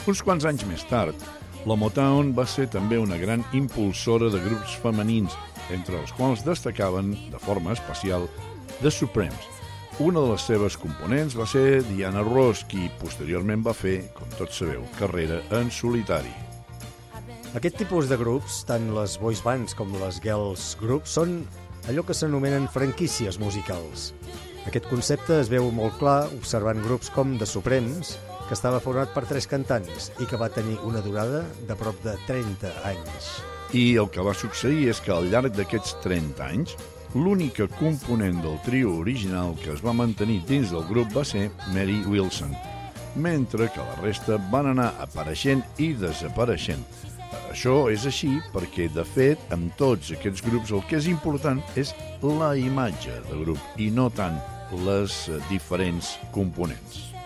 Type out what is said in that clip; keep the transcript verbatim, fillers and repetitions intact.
Uns quants anys més tard, la Motown va ser també una gran impulsora de grups femenins, entre els quals destacaven, de forma especial, The Supremes. Una de les seves components va ser Diana Ross, qui posteriorment va fer, com tots sabeu, carrera en solitari. Aquest tipus de grups, tant les boys bands com les girls groups, són allò que s'anomenen franquícies musicals. Aquest concepte es veu molt clar observant grups com The Supremes, que estava format per tres cantants i que va tenir una durada de prop de trenta anys. I el que va succeir és que al llarg d'aquests trenta anys, l'única component del trio original que es va mantenir dins del grup va ser Mary Wilson, mentre que la resta van anar apareixent i desapareixent. Això és així perquè, de fet, amb tots aquests grups el que és important és la imatge de grup i no tant les diferents components.